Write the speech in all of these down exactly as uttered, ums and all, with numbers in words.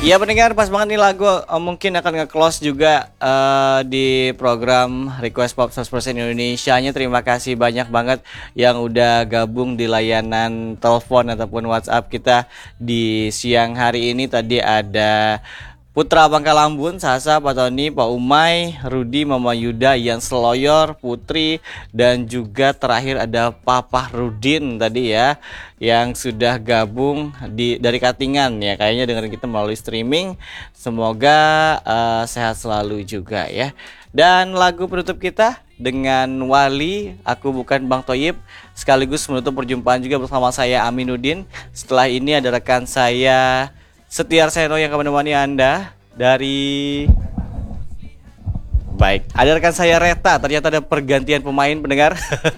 Iya pendengar, pas banget nih lagu uh, mungkin akan nge-close juga uh, di program Request Pop seratus persen Indonesianya. Terima kasih banyak banget yang udah gabung di layanan telepon ataupun WhatsApp kita di siang hari ini. Tadi ada Putra Bangkalambun, Sasa, Pak Tony, Pak Umay, Rudi, Mama Yuda, Ian Seloyor, Putri, dan juga terakhir ada Papa Rudin tadi ya, yang sudah gabung di dari Katingan ya, kayaknya dengerin kita melalui streaming. Semoga uh, sehat selalu juga ya. Dan lagu penutup kita dengan Wali, Aku Bukan Bang Toyib, sekaligus menutup perjumpaan juga bersama saya Aminuddin. Setelah ini ada rekan saya Setiar Seno yang akan menemani Anda dari Baik, ada rekan saya Reta. Ternyata ada pergantian pemain pendengar.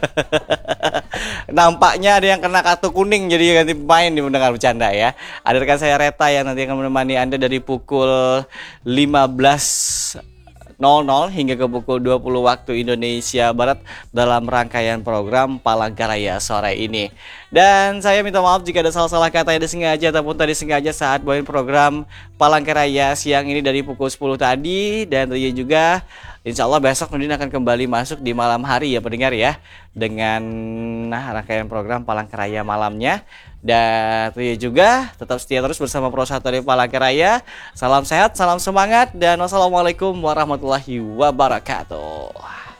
Nampaknya ada yang kena kartu kuning jadi ganti pemain di pendengar, bercanda ya. Ada rekan saya Reta yang nanti akan menemani Anda dari pukul lima belas nol nol hingga ke pukul dua puluh waktu Indonesia Barat dalam rangkaian program Palangkaraya sore ini. Dan saya minta maaf jika ada salah-salah kata yang disengaja ataupun tadi sengaja saat bawain program Palangkaraya siang ini dari pukul sepuluh tadi. Dan tentunya juga insya Allah besok Nudin akan kembali masuk di malam hari ya pendengar ya, dengan nah, rangkaian program Palangkaraya malamnya. Dan tentunya juga tetap setia terus bersama Pro satu dari Palangkaraya. Salam sehat, salam semangat, dan wassalamualaikum warahmatullahi wabarakatuh.